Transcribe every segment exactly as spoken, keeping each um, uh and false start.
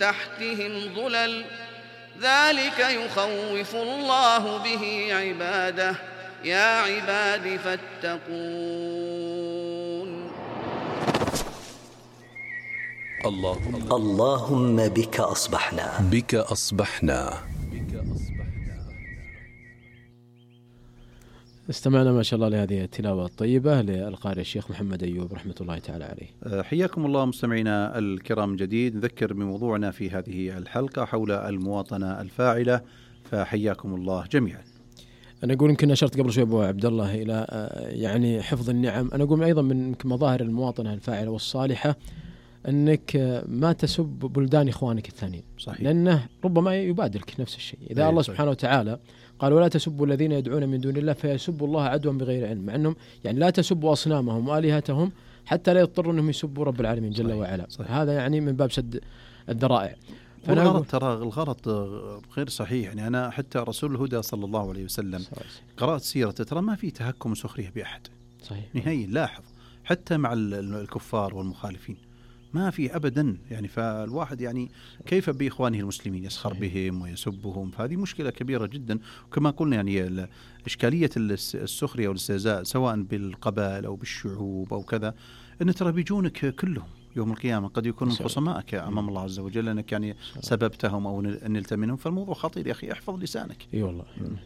تحتهم ظلل ذلك يخوف الله به عباده يا عباد فاتقون. اللهم, اللهم بك أصبحنا بك أصبحنا استمعنا ما شاء الله لهذه التلاوة الطيبة للقارئ الشيخ محمد أيوب رحمة الله تعالى عليه. حياكم الله مستمعينا الكرام جديد. نذكر بموضوعنا في هذه الحلقة حول المواطنة الفاعلة، فحياكم الله جميعا. أنا أقول يمكن أشرت قبل شوي أبو عبد الله إلى يعني حفظ النعم. أنا أقول أيضا من مظاهر المواطنة الفاعلة والصالحة أنك ما تسب بلدان إخوانك الثانيين، صحيح. لأنه ربما يبادلك نفس الشيء. إذا الله صحيح. سبحانه وتعالى قال ولا تسبوا الذين يدعون من دون الله فيسبوا الله عدوا بغير علم، مع أنهم يعني لا تسبوا أصنامهم وآلهتهم حتى لا يضطروا أنهم يسبوا رب العالمين جل صحيح. وعلا. صحيح. هذا يعني من باب سد الذرائع. والغرض ترى الغرض غير صحيح. يعني أنا حتى رسول الهدى صلى الله عليه وسلم صحيح. قرأت سيرته ترى ما في تهكم وسخرية بأحد صحيح نهائي. لاحظ حتى مع الكفار والمخالفين ما في أبدا. يعني فالواحد يعني كيف بإخوانه المسلمين يسخر بهم ويسبهم، فهذه مشكلة كبيرة جدا. وكما قلنا يعني إشكالية السخرية والاستهزاء سواء بالقبائل أو بالشعوب أو كذا، أن ترى بيجونك كلهم يوم القيامة قد يكونوا خصمائك أمام الله عز وجل أنك يعني سببتهم أو نلت منهم. فالموضوع خطير يا أخي، احفظ لسانك. اي والله.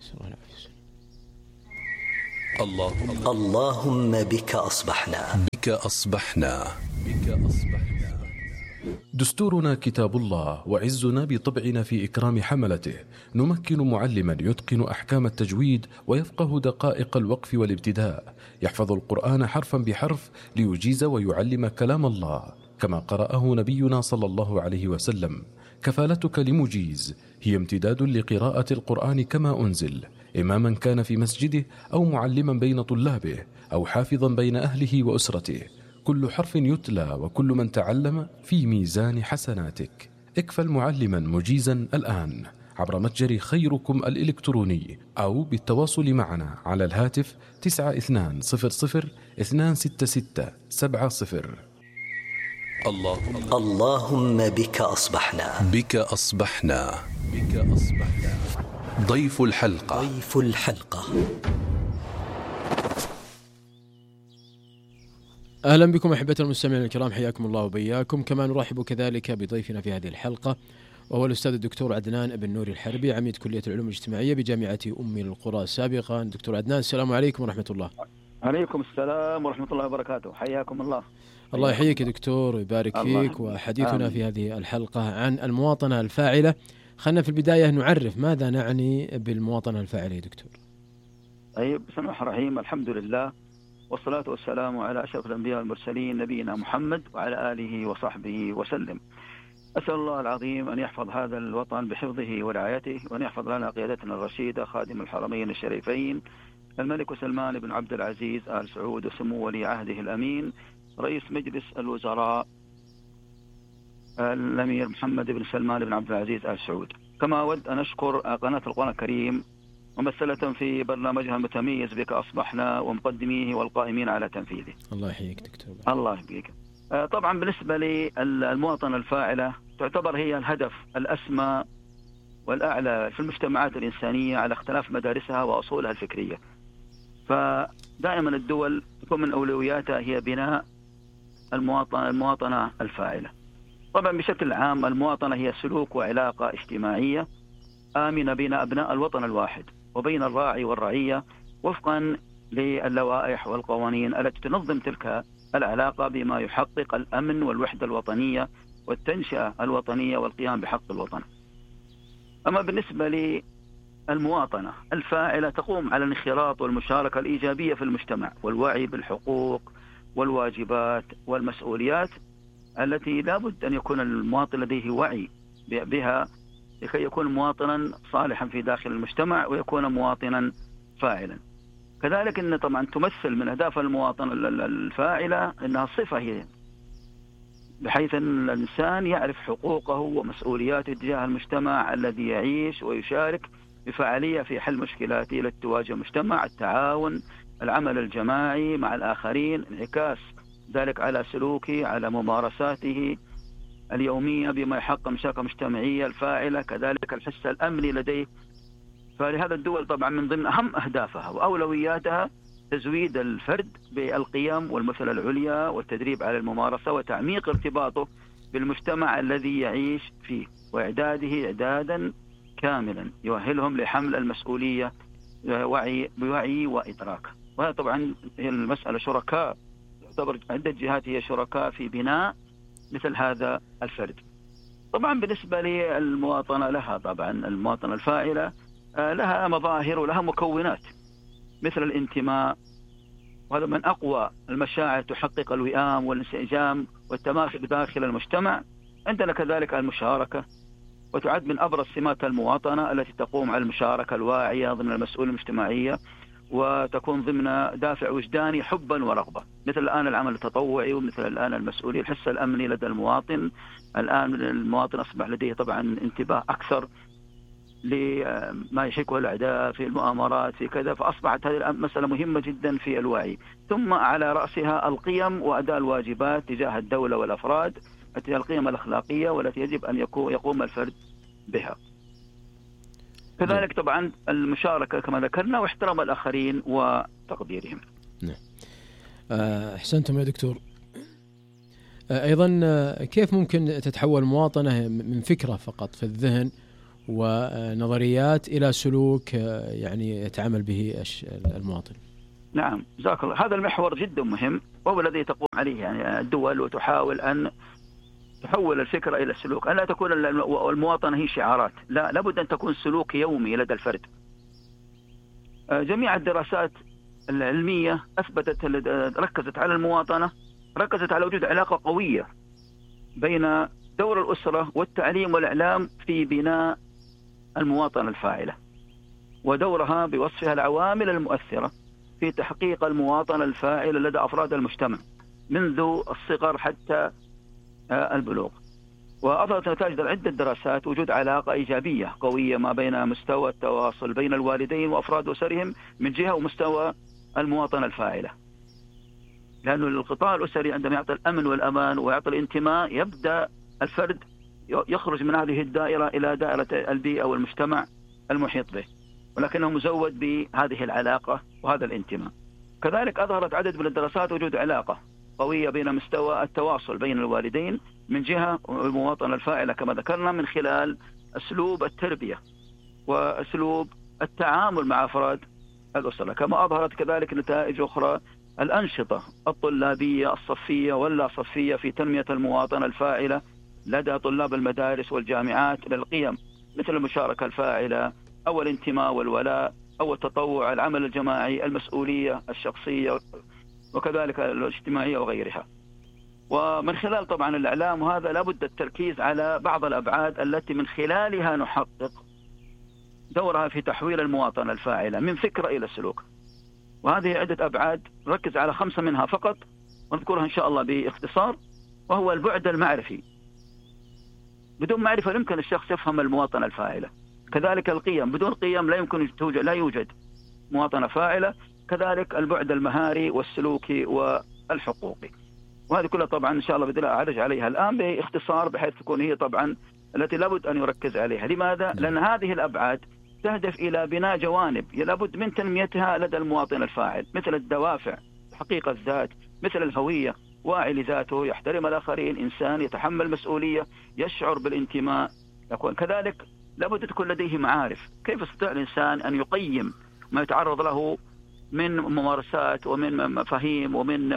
اللهم, اللهم بك أصبحنا بك أصبحنا بك أصبحنا دستورنا كتاب الله، وعزنا بطبعنا في إكرام حملته. نمكن معلما يتقن أحكام التجويد ويفقه دقائق الوقف والابتداء، يحفظ القرآن حرفا بحرف ليجيز ويعلم كلام الله كما قرأه نبينا صلى الله عليه وسلم. كفالتك لمجيز هي امتداد لقراءة القرآن كما أنزل، إماما كان في مسجده أو معلما بين طلابه أو حافظا بين أهله وأسرته. كل حرف يتلى وكل من تعلم في ميزان حسناتك. اكفل معلما مجيزا الآن عبر متجر خيركم الإلكتروني أو بالتواصل معنا على الهاتف تسعة اثنان صفر صفر اثنان ستة ستة سبعة صفر. اللهم, اللهم بك أصبحنا بك أصبحنا بك أصبحنا ضيف الحلقة ضيف الحلقة أهلا بكم أحبة المستمعين الكرام، حياكم الله وبياكم. كما نرحب كذلك بضيفنا في هذه الحلقة وهو الأستاذ الدكتور عدنان بن نوري الحربي، عميد كلية العلوم الاجتماعية بجامعة أم القرى سابقا. دكتور عدنان السلام عليكم ورحمة الله. عليكم السلام ورحمة الله وبركاته، حياكم الله. الله يحييك يا دكتور ويبارك فيك. وحديثنا في هذه الحلقة عن المواطنة الفاعلة. خلنا في البداية نعرف ماذا نعني بالمواطنة الفاعلة يا دكتور. طيب، بسم الله الرحمن الرحيم، الحمد لله والصلاة والسلام على أشرف الأنبياء والمرسلين نبينا محمد وعلى آله وصحبه وسلم. أسأل الله العظيم أن يحفظ هذا الوطن بحفظه ورعايته، وأن يحفظ لنا قيادتنا الرشيدة خادم الحرمين الشريفين الملك سلمان بن عبد العزيز آل سعود وسمو ولي عهده الأمين رئيس مجلس الوزراء الأمير محمد بن سلمان بن عبد العزيز آل سعود. كما أود أن أشكر قناة القرآن الكريم ممثلة في برنامجها المتميز بك أصبحنا ومقدميه والقائمين على تنفيذه. الله يحييك دكتور. الله يحييك. طبعا بالنسبة للمواطنة الفاعلة تعتبر هي الهدف الأسمى والأعلى في المجتمعات الإنسانية على اختلاف مدارسها وأصولها الفكرية. فدائما الدول تكون من أولوياتها هي بناء المواطنة, المواطنة الفاعلة. طبعا بشكل عام المواطنة هي سلوك وعلاقة اجتماعية آمنة بين أبناء الوطن الواحد وبين الراعي والرعية وفقا للوائح والقوانين التي تنظم تلك العلاقة بما يحقق الأمن والوحدة الوطنية والتنشئة الوطنية والقيام بحق الوطن. أما بالنسبة للمواطنة الفاعلة تقوم على الانخراط والمشاركة الإيجابية في المجتمع والوعي بالحقوق والواجبات والمسؤوليات التي لا بد أن يكون المواطن لديه وعي بها لكي يكون مواطنا صالحا في داخل المجتمع ويكون مواطنا فاعلا. كذلك أن طبعا تمثل من أهداف المواطنة الفاعلة أنها صفة هي بحيث أن الإنسان يعرف حقوقه ومسؤولياته تجاه المجتمع الذي يعيش ويشارك بفعالية في حل مشكلاته التي تواجه المجتمع، التعاون، العمل الجماعي مع الآخرين، انعكاس ذلك على سلوكه على ممارساته اليومية بما يحقق مشاكل مجتمعية الفاعلة، كذلك الحس الأمني لديه. فلهذا الدول طبعا من ضمن أهم أهدافها وأولوياتها تزويد الفرد بالقيم والمثل العليا والتدريب على الممارسة وتعميق ارتباطه بالمجتمع الذي يعيش فيه وإعداده إعدادا كاملا يؤهلهم لحمل المسؤولية وعي بوعي وإدراك. وهذا طبعا هي المسألة شركاء، تعتبر عدة جهات هي شركاء في بناء مثل هذا الفرد. طبعا بالنسبة للمواطنة لها طبعا المواطنة الفاعلة لها مظاهر ولها مكونات مثل الانتماء، وهذا من أقوى المشاعر تحقق الوئام والانسجام والتماسك داخل المجتمع. عندنا كذلك المشاركة، وتعد من أبرز سمات المواطنة التي تقوم على المشاركة الواعية ضمن المسؤولية المجتمعية، وتكون ضمن دافع وجداني حبا ورغبة، مثل الآن العمل التطوعي، ومثل الآن المسؤولية الحس الأمني لدى المواطن. الآن المواطن أصبح لديه طبعا انتباه أكثر لما يشكوه الأعداء في المؤامرات في كذا، فأصبحت هذه المسألة مهمة جدا في الوعي. ثم على رأسها القيم وأداء الواجبات تجاه الدولة والأفراد، القيم الأخلاقية والتي يجب أن يقوم الفرد بها. كذلك طبعا المشاركة كما ذكرنا واحترام الآخرين وتقديرهم. نعم. أحسنتم يا دكتور. أيضا كيف ممكن تتحول المواطنة من فكرة فقط في الذهن ونظريات إلى سلوك يعني يتعامل به المواطن؟ نعم جزاك الله. هذا المحور جدا مهم، وهو الذي تقوم عليه يعني الدول، وتحاول أن تحول الفكرة إلى السلوك، أن لا تكون المواطنة هي شعارات، لا، لابد أن تكون سلوك يومي لدى الفرد. جميع الدراسات العلمية أثبتت ركزت على المواطنة، ركزت على وجود علاقة قوية بين دور الأسرة والتعليم والإعلام في بناء المواطنة الفاعلة، ودورها بوصفها العوامل المؤثرة في تحقيق المواطنة الفاعلة لدى أفراد المجتمع منذ الصغر حتى البلوغ. وأظهرت نتائج عدة دراسات وجود علاقة إيجابية قوية ما بين مستوى التواصل بين الوالدين وأفراد أسرهم من جهة ومستوى المواطنة الفاعلة، لأن القطاع الأسري عندما يعطي الأمن والأمان ويعطي الانتماء يبدأ الفرد يخرج من هذه الدائرة إلى دائرة البيئة والمجتمع المحيط به، ولكنه مزود بهذه العلاقة وهذا الانتماء. كذلك أظهرت عدد من الدراسات وجود علاقة قوية بين مستوى التواصل بين الوالدين من جهة والمواطنة الفاعلة كما ذكرنا من خلال أسلوب التربية وأسلوب التعامل مع أفراد الأسرة. كما أظهرت كذلك نتائج أخرى الأنشطة الطلابية الصفية واللا صفية في تنمية المواطنة الفاعلة لدى طلاب المدارس والجامعات للقيم مثل المشاركة الفاعلة أو الانتماء والولاء أو التطوع، العمل الجماعي، المسؤولية الشخصية وكذلك الاجتماعية وغيرها. ومن خلال طبعا الإعلام وهذا لابد التركيز على بعض الأبعاد التي من خلالها نحقق دورها في تحويل المواطنة الفاعلة من فكرة إلى سلوك. وهذه عدة أبعاد ركز على خمسة منها فقط ونذكرها إن شاء الله باختصار، وهو البعد المعرفي. بدون معرفة لا يمكن الشخص يفهم المواطنة الفاعلة. كذلك القيم، بدون قيم لا يمكن توجد لا يوجد مواطنة فاعلة. كذلك البعد المهاري والسلوكي والحقوقي. وهذه كلها طبعا إن شاء الله بدنا أعرج عليها الآن باختصار بحيث تكون هي طبعا التي لابد أن يركز عليها. لماذا؟ لأن هذه الأبعاد تهدف إلى بناء جوانب لابد من تنميتها لدى المواطن الفاعل، مثل الدوافع، تحقيق الذات، مثل الهوية، واعي لذاته، يحترم الآخرين، إنسان يتحمل مسؤولية، يشعر بالانتماء. كذلك لابد تكون لديه معارف، كيف يستطيع الإنسان أن يقيم ما يتعرض له من ممارسات ومن مفاهيم ومن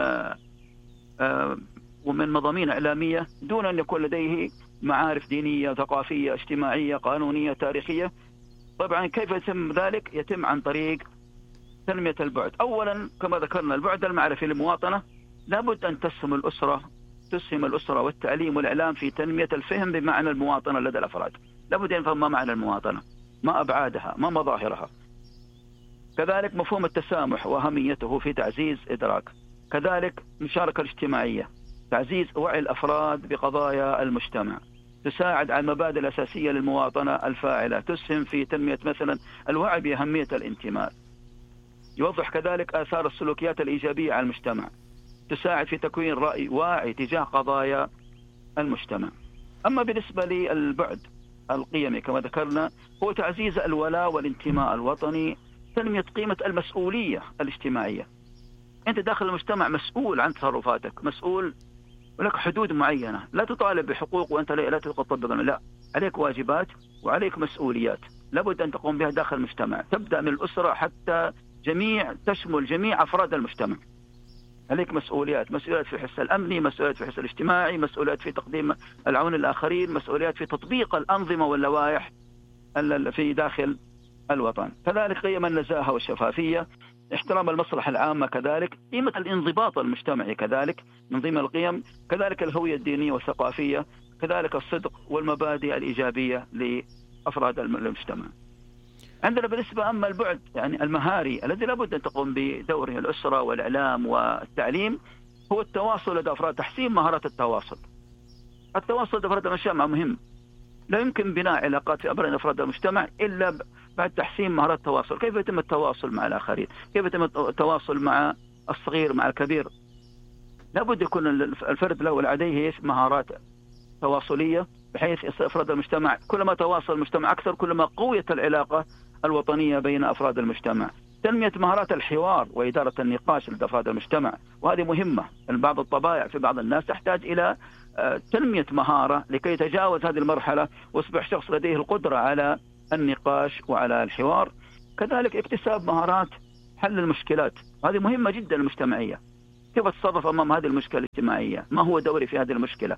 ومن مضامين إعلامية دون أن يكون لديه معارف دينية، ثقافية، اجتماعية، قانونية، تاريخية. طبعا كيف يتم ذلك؟ يتم عن طريق تنمية البعد. أولا كما ذكرنا البعد المعرفي للمواطنة، لابد أن تسهم الأسرة تسهم الأسرة والتعليم والإعلام في تنمية الفهم بمعنى المواطنة لدى الأفراد. لابد أن يفهم ما معنى المواطنة، ما أبعادها، ما مظاهرها. كذلك مفهوم التسامح وأهميته في تعزيز إدراك. كذلك المشاركة الاجتماعية، تعزيز وعي الأفراد بقضايا المجتمع، تساعد على المبادئ الأساسية للمواطنة الفاعلة، تسهم في تنمية مثلا الوعي بأهمية الانتماء. يوضح كذلك آثار السلوكيات الإيجابية على المجتمع، تساعد في تكوين رأي واعي تجاه قضايا المجتمع. أما بالنسبة للبعد القيمي كما ذكرنا هو تعزيز الولاء والانتماء الوطني، تنمية قيمة المسؤولية الاجتماعية. أنت داخل المجتمع مسؤول عن تصرفاتك، مسؤول ولك حدود معينة، لا تطالب بحقوق وأنت لا تطبق، لا، عليك واجبات وعليك مسؤوليات لابد أن تقوم بها داخل المجتمع، تبدأ من الأسرة حتى جميع تشمل جميع أفراد المجتمع. عليك مسؤوليات، مسؤوليات في الحس الأمني، مسؤوليات في الحس الاجتماعي، مسؤوليات في تقديم العون للآخرين، مسؤوليات في تطبيق الأنظمة واللوائح في داخل الوطن. كذلك قيم النزاهة والشفافية، احترام المصلحة العامة، كذلك قيمة الانضباط المجتمعي، كذلك من ضمن القيم، كذلك الهوية الدينية والثقافية، كذلك الصدق والمبادئ الإيجابية لأفراد المجتمع. عندنا بالنسبة أما البعد يعني المهاري الذي لابد أن تقوم بدوره الأسرة والإعلام والتعليم هو التواصل لدى أفراد، تحسين مهارات التواصل. التواصل لدى أفراد المجتمع مهم، لا يمكن بناء علاقات في أبرز أفراد المجتمع إلا بعد تحسين مهارات التواصل. كيف يتم التواصل مع الآخرين؟ كيف يتم التواصل مع الصغير مع الكبير؟ لابد يكون الفرد له لديه مهارات تواصلية بحيث أفراد المجتمع كلما تواصل المجتمع أكثر كلما قويت العلاقة الوطنية بين أفراد المجتمع. تنمية مهارات الحوار وإدارة النقاش لدى أفراد المجتمع، وهذه مهمة. بعض الطبائع في بعض الناس تحتاج إلى تنمية مهارة لكي يتجاوز هذه المرحلة ويصبح شخص لديه القدرة على النقاش وعلى الحوار. كذلك اكتساب مهارات حل المشكلات، هذه مهمة جدا المجتمعية. كيف أتصرف أمام هذه المشكلة الاجتماعية؟ ما هو دوري في هذه المشكلة؟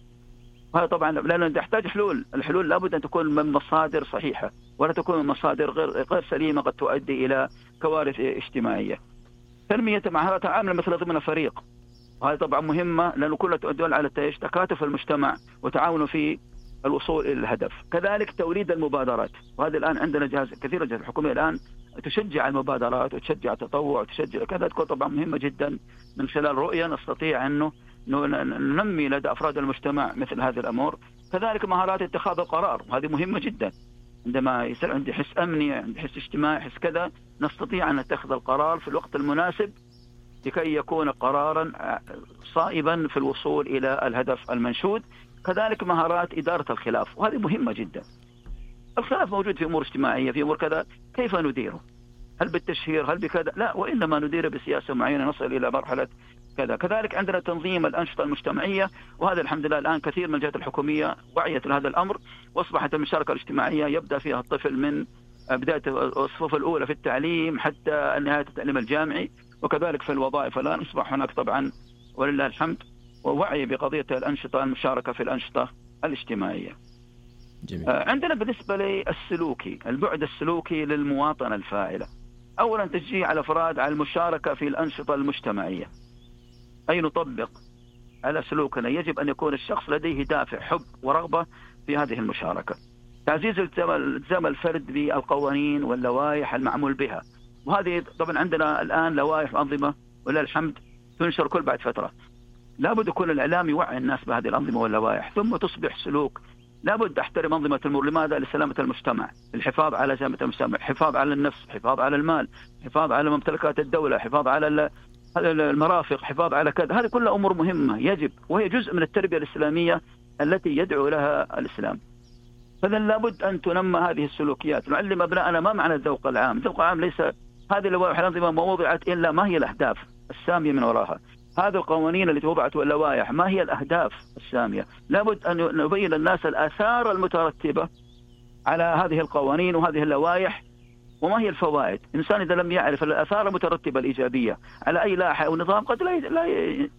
هذا طبعا لأنه تحتاج حلول. الحلول لابد أن تكون من مصادر صحيحة ولا تكون من مصادر غير غير سليمة قد تؤدي إلى كوارث اجتماعية. تنمية مهارات العمل مثل ضمن فريق، وهذه طبعا مهمة لأنه كلها تدل على تكاتف المجتمع وتعاونه في الوصول إلى الهدف. كذلك توليد المبادرات، وهذا الآن عندنا جهاز كثير الجهات الحكومية الآن تشجع المبادرات وتشجع التطوع وتشجع كذا، تكون طبعا مهمة جدا. من خلال رؤية نستطيع أنه ننمي لدى أفراد المجتمع مثل هذه الأمور. كذلك مهارات اتخاذ القرار، وهذه مهمة جدا. عندما يصير عندي حس أمني، عندي حس اجتماعي، حس كذا، نستطيع أن نتخذ القرار في الوقت المناسب لكي يكون قرارا صائبا في الوصول إلى الهدف المنشود. كذلك مهارات إدارة الخلاف، وهذه مهمة جدا. الخلاف موجود في أمور اجتماعية، في أمور كذا، كيف نديره؟ هل بالتشهير؟ هل بكذا؟ لا، وإنما نديره بسياسة معينة نصل إلى مرحلة كذا. كذلك عندنا تنظيم الأنشطة المجتمعية، وهذا الحمد لله الآن كثير من الجهات الحكومية وعيت لهذا الأمر، وأصبحت المشاركة الاجتماعية يبدأ فيها الطفل من بداية الصفوف الأولى في التعليم حتى نهاية التعليم الجامعي. وكذلك في الوظائف الآن أصبح هناك طبعا ولله الحمد ووعي بقضية الأنشطة، المشاركة في الأنشطة الاجتماعية. جميل. عندنا بالنسبة للسلوكي، البعد السلوكي للمواطنة الفاعلة. أولا تشجيع الأفراد على المشاركة في الأنشطة المجتمعية، أي نطبق على سلوكنا. يجب أن يكون الشخص لديه دافع حب ورغبة في هذه المشاركة. تعزيز التزام الفرد بالقوانين واللوائح المعمول بها، وهذه طبعا عندنا الآن لوائح وأنظمة ولله الحمد تنشر كل بعد فترة. لابد يكون الإعلام يوعي الناس بهذه الأنظمة واللوائح ثم تصبح سلوك. لابد أحترم أنظمة المرور، لماذا؟ لسلامة المجتمع، الحفاظ على سلامة المجتمع، حفاظ على النفس، حفاظ على المال، حفاظ على ممتلكات الدولة، حفاظ على المرافق، حفاظ على كذا. هذه كلها أمور مهمة يجب، وهي جزء من التربية الإسلامية التي يدعو لها الإسلام. فإذا لابد أن تنمى هذه السلوكيات، نعلم أبنائنا ما معنى الذوق العام. الذوق العام ليس هذه اللوائح الأنظمة ما وضعت إلا ما هي الأهداف السامية من وراها. هذه القوانين التي وضعت واللوائح ما هي الأهداف السامية. لابد أن نبين للناس الآثار المترتبة على هذه القوانين وهذه اللوائح وما هي الفوائد. الإنسان إذا لم يعرف الآثار المترتبة الإيجابية على أي لائحة أو نظام قد لا لا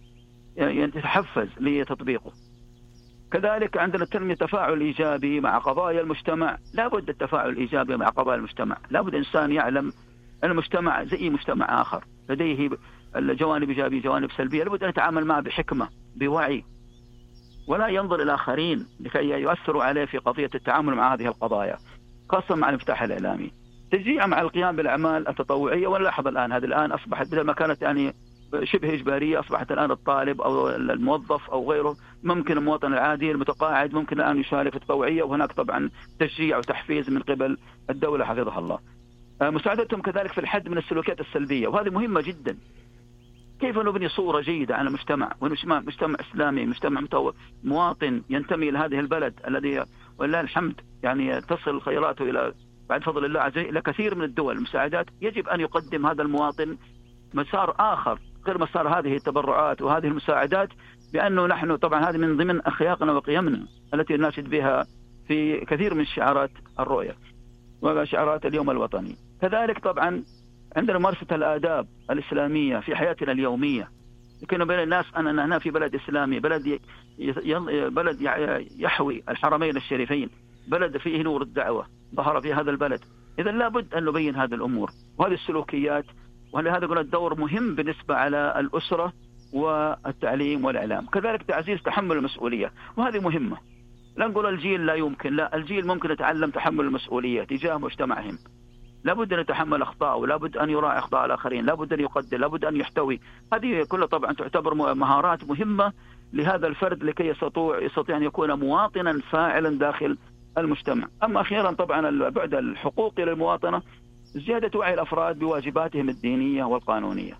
يتحفز لتطبيقه. كذلك عندنا تنمية تفاعل إيجابي مع قضايا المجتمع. لابد التفاعل الإيجابي مع قضايا المجتمع. لابد الإنسان يعلم أن المجتمع زي مجتمع آخر لديه الجوانب إيجابية جوانب سلبية، لابد أن يتعامل معه بحكمة بوعي ولا ينظر إلى الآخرين لكي يؤثروا عليه في قضية التعامل مع هذه القضايا، خاصة مع الانفتاح الإعلامي. تشجيع مع القيام بالأعمال التطوعية. ونلاحظ الآن هذه الآن أصبحت بدل ما كانت يعني شبه إجبارية، أصبحت الآن الطالب أو الموظف أو غيره، ممكن المواطن العادي المتقاعد ممكن الآن يشارك في التطوعية، وهناك طبعا تشجيع وتحفيز من قبل الدولة حفظها الله. مساعدتهم كذلك في الحد من السلوكيات السلبية، وهذه مهمة جدا. كيف نبني صورة جيدة عن المجتمع، ونجمع مجتمع إسلامي، مجتمع متو... مواطن ينتمي إلى هذه البلد الذي ولله الحمد يعني تصل خيراته إلى بعد فضل الله عز وجل إلى كثير من الدول المساعدات. يجب أن يقدم هذا المواطن مسار آخر غير مسار هذه التبرعات وهذه المساعدات، بأنه نحن طبعا هذه من ضمن أخلاقنا وقيمنا التي نناشد بها في كثير من شعارات الرؤية وشعارات اليوم الوطني. كذلك طبعا عندنا ممارسة الآداب الإسلامية في حياتنا اليومية، لكن بين الناس أننا هنا في بلد إسلامي، بلد ي... ي... بلد يحوي الحرمين الشريفين، بلد فيه نور الدعوة ظهر في هذا البلد. إذا لابد أن نبين هذه الأمور وهذه السلوكيات، ولهذا قلنا الدور مهم بالنسبة على الأسرة والتعليم والإعلام. كذلك تعزيز تحمل المسؤولية، وهذه مهمة. لا نقول الجيل لا يمكن، لا، الجيل ممكن يتعلم تحمل المسؤولية تجاه مجتمعهم. لابد أن يتحمل أخطاء، ولابد أن يراعي أخطاء الآخرين، لابد أن يقدر، لابد أن يحتوي. هذه كلها طبعا تعتبر مهارات مهمة لهذا الفرد لكي يستطيع يستطيع أن يكون مواطنا فاعلا داخل المجتمع. أما أخيرا طبعا البعد الحقوقي للمواطنة، زيادة وعي الأفراد بواجباتهم الدينية والقانونية،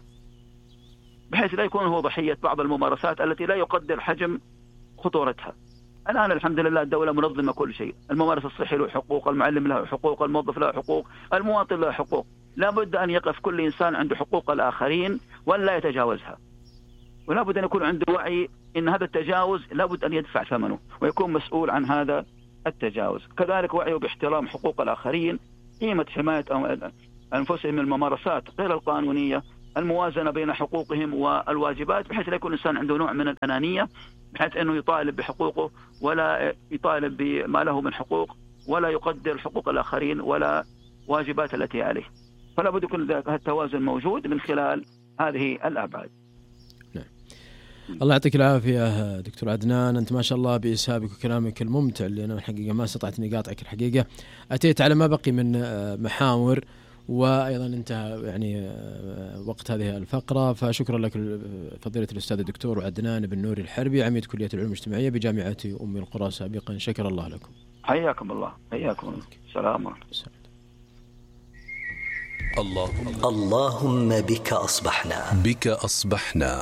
بحيث لا يكون هو ضحية بعض الممارسات التي لا يقدر حجم خطورتها. الآن الحمد لله الدولة منظمة كل شيء، الممارس الصحي له حقوق، المعلم له حقوق، الموظف له حقوق، المواطن له حقوق. لا بد أن يقف كل إنسان عنده حقوق الآخرين ولا يتجاوزها، ولا بد أن يكون عنده وعي إن هذا التجاوز لا بد أن يدفع ثمنه ويكون مسؤول عن هذا التجاوز. كذلك وعيه باحترام حقوق الآخرين، قيمة حماية أنفسهم من الممارسات غير القانونية، الموازنة بين حقوقهم والواجبات، بحيث لا يكون الإنسان عنده نوع من الأنانية بحيث أنه يطالب بحقوقه ولا يطالب بما له من حقوق، ولا يقدر حقوق الآخرين ولا واجبات التي عليه. فلا بد يكون هذا التوازن موجود من خلال هذه الأبعاد. نعم. الله يعطيك العافية دكتور عدنان، أنت ما شاء الله بإسهابك وكلامك الممتع اللي أنا الحقيقة ما استطعت أني أقاطعك. الحقيقة أتيت على ما بقي من محاور، وأيضا انتهى يعني وقت هذه الفقرة، فشكرا لك فضيلة الأستاذ الدكتور عدنان بن نوري الحربي، عميد كلية العلوم الاجتماعية بجامعة أم القرى سابقا. شكر الله لكم. حياكم الله. حياكم الله. السلام عليكم. اللهم اللهم بك أصبحنا بك أصبحنا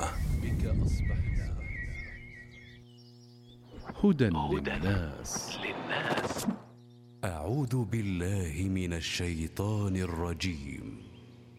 هدى للناس. أعوذ بالله من الشيطان الرجيم.